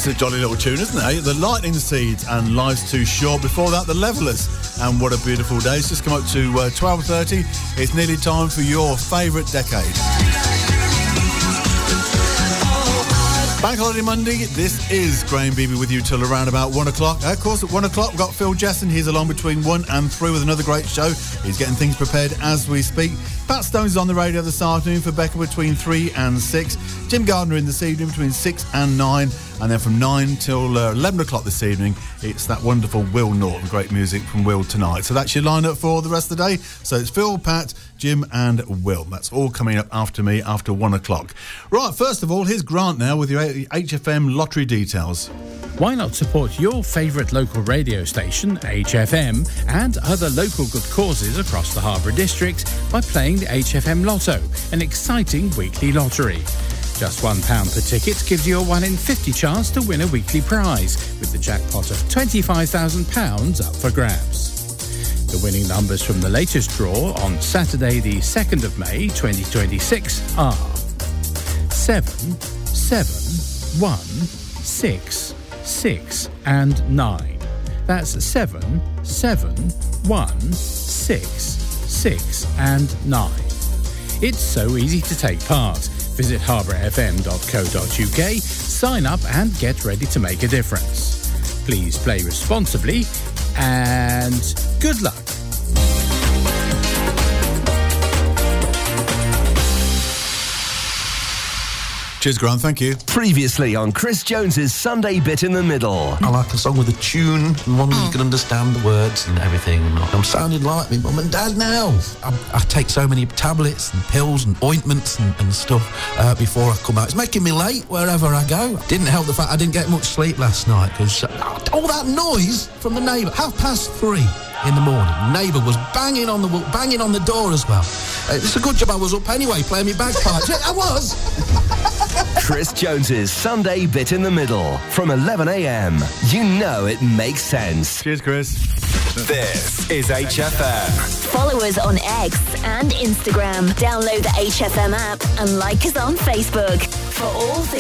That's a jolly little tune, isn't it? The Lightning Seeds and Life's Too Short. Before that, The Levellers and What a Beautiful Day. It's just come up to 12:30. It's nearly time for your favourite decade. Bank Holiday Monday, this is Graham Beebe with you till around about 1 o'clock. Of course, at 1 o'clock, we've got Phil Jesson. He's along between 1 and 3 with another great show. He's getting things prepared as we speak. Pat Stone's on the radio this afternoon for Becca between 3 and 6. Jim Gardner in this evening between 6 and 9. And then from 9 till 11 o'clock this evening, it's that wonderful Will Norton. Great music from Will tonight. So that's your lineup for the rest of the day. So it's Phil, Pat, Jim and Will. That's all coming up after me after 1 o'clock. Right, first of all, here's Grant now with your HFM lottery details. Why not support your favourite local radio station, HFM, and other local good causes across the Harbour District by playing the HFM Lotto, an exciting weekly lottery. Just £1 per ticket gives you a 1 in 50 chance to win a weekly prize, with the jackpot of £25,000 up for grabs. The winning numbers from the latest draw on Saturday the 2nd of May 2026 are 7, 7, 1, 6, 6 and 9. That's 7, 7, 1, 6, 6 and 9. It's so easy to take part. Visit harbourfm.co.uk, sign up and get ready to make a difference. Please play responsibly and good luck. Cheers, Grant, thank you. Previously on Chris Jones's Sunday Bit in the Middle. I like a song with a tune, and one you can understand the words and everything. I'm sounding like me mum and dad now. I take so many tablets and pills and ointments and stuff before I come out. It's making me late wherever I go. Didn't help the fact I didn't get much sleep last night because all that noise from the neighbour, 3:30 in the morning. Neighbour was banging on the door as well. It's a good job I was up anyway, playing me bagpipes. Yeah, I was. Chris Jones's Sunday Bit in the Middle from 11 a.m. You know it makes sense. Cheers, Chris. This is HFM. Follow us on X and Instagram. Download the HFM app and like us on Facebook for all things